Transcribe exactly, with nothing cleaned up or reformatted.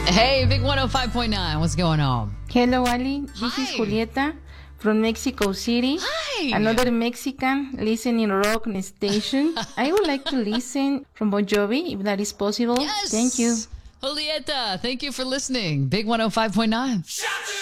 Hey, Big one oh five point nine. What's going on? Hello, Ali. This Hi. is Julieta from Mexico City. Hi. Another Mexican listening rock station. I would like to listen from Bon Jovi, if that is possible. Yes. Thank you. Julieta, thank you for listening. Big one oh five point nine. Shout to